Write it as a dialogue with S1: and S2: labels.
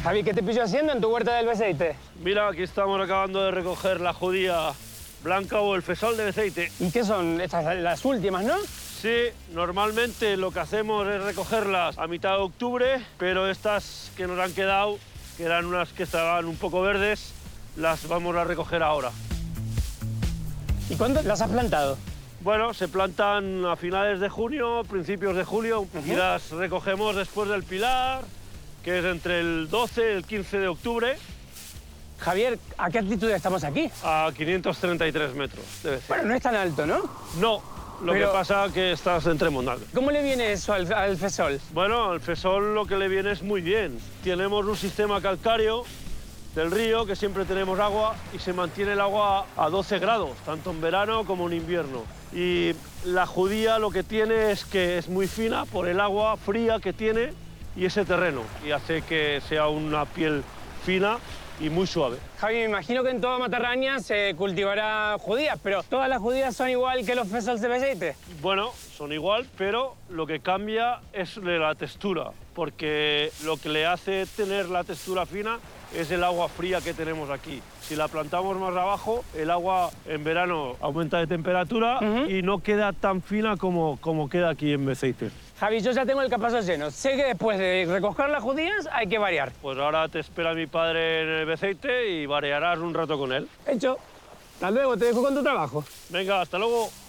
S1: Javi, ¿qué te pillo haciendo en tu huerta del Beceite?
S2: Mira, aquí estamos acabando de recoger la judía blanca o el fesol de Beceite.
S1: ¿Y qué son? Estas las últimas, ¿no?
S2: Sí, normalmente lo que hacemos es recogerlas a mitad de octubre, pero estas que nos han quedado, que eran unas que estaban un poco verdes, las vamos a recoger ahora.
S1: ¿Y cuándo las has plantado?
S2: Bueno, se plantan a finales de junio, principios de julio, y las recogemos después del Pilar, que es entre el 12 y el 15 de octubre.
S1: Javier, ¿a qué altitud estamos aquí?
S2: A 533 metros, debe ser.
S1: Bueno, no es tan alto, ¿no?
S2: No, lo
S1: Pero-
S2: que pasa es que estás entre montañas.
S1: ¿Cómo le viene eso al fesol?
S2: Bueno, al fesol lo que le viene es muy bien. Tenemos un sistema calcáreo del río, que siempre tenemos agua, y se mantiene el agua a 12 grados, tanto en verano como en invierno. Y la judía lo que tiene es que es muy fina por el agua fría que tiene y ese terreno, y hace que sea una piel fina y muy suave.
S1: Javi, me imagino que en toda Matarraña se cultivará judías, pero ¿todas las judías son igual que los fesols de Beceite?
S2: Bueno, son igual, pero lo que cambia es la textura, porque lo que le hace tener la textura fina es el agua fría que tenemos aquí. Si la plantamos más abajo, el agua en verano aumenta de temperatura y no queda tan fina como queda aquí en Beceite.
S1: Javi, yo ya tengo el capazo lleno. Sé que después de recoger las judías hay que variar.
S2: Pues ahora te espera mi padre en el Beceite y variarás un rato con él.
S1: Hecho. Hasta luego, te dejo con tu trabajo.
S2: Venga, hasta luego.